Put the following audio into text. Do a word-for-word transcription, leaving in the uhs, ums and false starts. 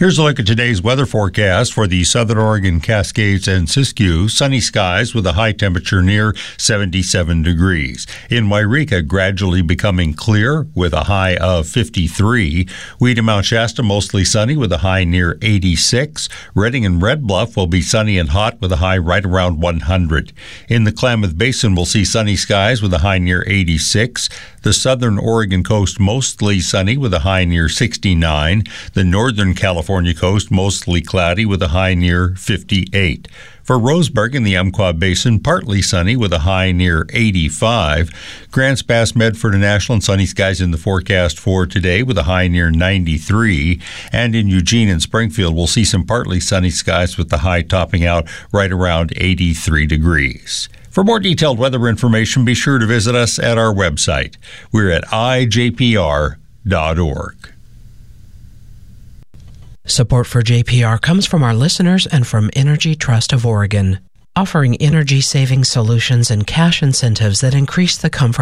Here's a look at today's weather forecast for the Southern Oregon Cascades and Siskiyou. Sunny skies with a high temperature near seventy-seven degrees. In Wairika, gradually becoming clear with a high of fifty-three. Weed and Mount Shasta, mostly sunny with a high near eighty-six. Redding and Red Bluff will be sunny and hot with a high right around one hundred. In the Klamath Basin, we'll see sunny skies with a high near eighty-six. The Southern Oregon coast, mostly sunny with a high near sixty-nine. The Northern California coast, mostly cloudy with a high near fifty-eight. For Roseburg in the Umpqua Basin, partly sunny with a high near eighty-five. Grants Pass, Medford, and Ashland, sunny skies in the forecast for today with a high near ninety-three. And in Eugene and Springfield, we'll see some partly sunny skies with the high topping out right around eighty-three degrees. For more detailed weather information, be sure to visit us at our website. We're at I J P R dot org. Support for J P R comes from our listeners and from Energy Trust of Oregon, offering energy-saving solutions and cash incentives that increase the comfort